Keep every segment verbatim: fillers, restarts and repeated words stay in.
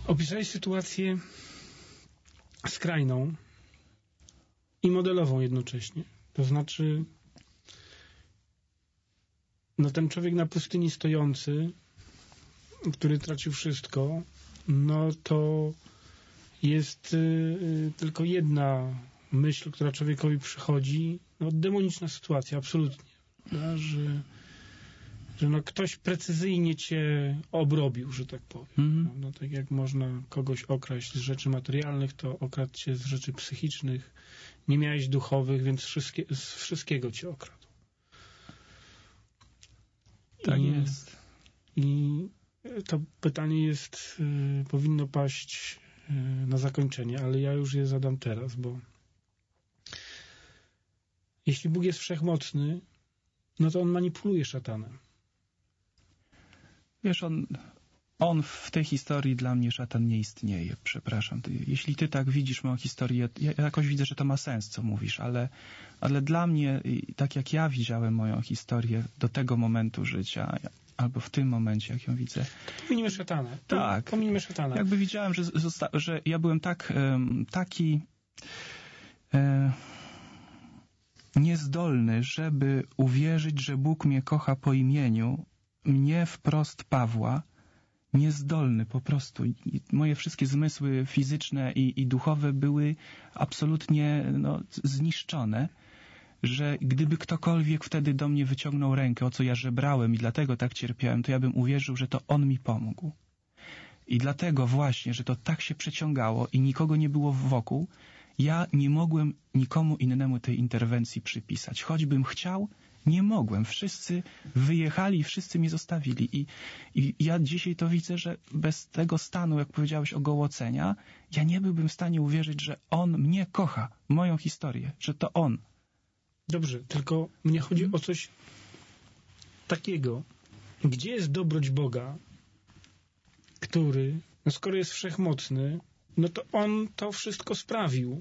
Opisałeś sytuację skrajną i modelową jednocześnie. To znaczy, no ten człowiek na pustyni stojący, który tracił wszystko, no to jest y, tylko jedna myśl, która człowiekowi przychodzi, no demoniczna sytuacja, absolutnie. No, że że no ktoś precyzyjnie cię obrobił, że tak powiem. Mm. No, tak jak można kogoś okraść z rzeczy materialnych, to okradł cię z rzeczy psychicznych, nie miałeś duchowych, więc wszystkie, z wszystkiego cię okradł. Tak I, jest. I to pytanie jest, y, powinno paść y, na zakończenie, ale ja już je zadam teraz, bo jeśli Bóg jest wszechmocny, no to on manipuluje szatanem. Wiesz, on, on w tej historii dla mnie szatan nie istnieje, przepraszam. Ty, jeśli ty tak widzisz moją historię, ja jakoś widzę, że to ma sens, co mówisz, ale, ale dla mnie, tak jak ja widziałem moją historię do tego momentu życia, albo w tym momencie, jak ją widzę. To pominimy szatana. Tak. Pominimy szatana. Jakby widziałem, że, zosta- że ja byłem tak, um, taki um, niezdolny, żeby uwierzyć, że Bóg mnie kocha po imieniu, mnie wprost Pawła, niezdolny po prostu. I moje wszystkie zmysły fizyczne i, i duchowe były absolutnie no, zniszczone, że gdyby ktokolwiek wtedy do mnie wyciągnął rękę, o co ja żebrałem i dlatego tak cierpiałem, to ja bym uwierzył, że to on mi pomógł. I dlatego właśnie, że to tak się przeciągało i nikogo nie było wokół, ja nie mogłem nikomu innemu tej interwencji przypisać. Choćbym chciał, nie mogłem. Wszyscy wyjechali, wszyscy mnie zostawili. I, I ja dzisiaj to widzę, że bez tego stanu, jak powiedziałeś, ogołocenia, ja nie byłbym w stanie uwierzyć, że on mnie kocha, moją historię, że to on. Dobrze, tylko mnie chodzi o coś takiego. Gdzie jest dobroć Boga, który, no skoro jest wszechmocny, no to on to wszystko sprawił,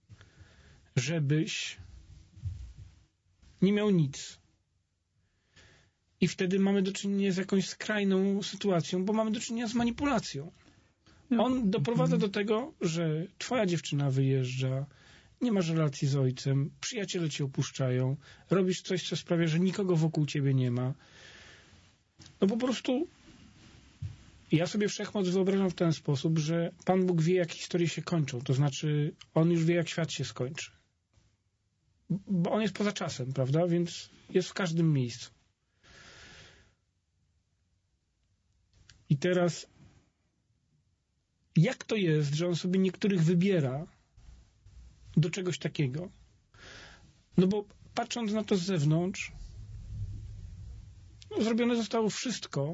żebyś nie miał nic. I wtedy mamy do czynienia z jakąś skrajną sytuacją, bo mamy do czynienia z manipulacją. On doprowadza do tego, że twoja dziewczyna wyjeżdża, nie masz relacji z ojcem, przyjaciele cię opuszczają, robisz coś, co sprawia, że nikogo wokół ciebie nie ma. No po prostu ja sobie wszechmoc wyobrażam w ten sposób, że Pan Bóg wie, jak historie się kończą. To znaczy, on już wie, jak świat się skończy. Bo on jest poza czasem, prawda? Więc jest w każdym miejscu. I teraz jak to jest, że on sobie niektórych wybiera do czegoś takiego? No bo patrząc na to z zewnątrz, no, zrobione zostało wszystko,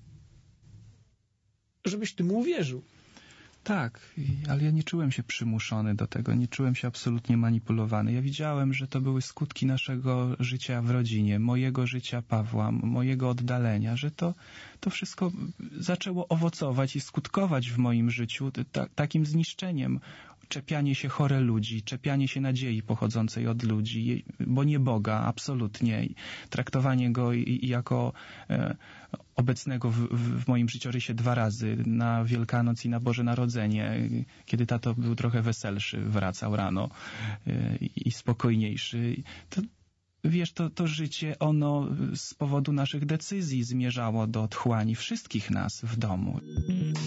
żebyś ty mu uwierzył. Tak, ale ja nie czułem się przymuszony do tego, nie czułem się absolutnie manipulowany. Ja widziałem, że to były skutki naszego życia w rodzinie, mojego życia Pawła, mojego oddalenia, że to, to wszystko zaczęło owocować i skutkować w moim życiu ta, takim zniszczeniem. Czepianie się chore ludzi, czepianie się nadziei pochodzącej od ludzi, bo nie Boga, absolutnie. Traktowanie go jako e, obecnego w, w moim życiorysie dwa razy, na Wielkanoc i na Boże Narodzenie, kiedy tato był trochę weselszy, wracał rano e, i spokojniejszy. To, wiesz, to, to życie, ono z powodu naszych decyzji zmierzało do otchłani wszystkich nas w domu.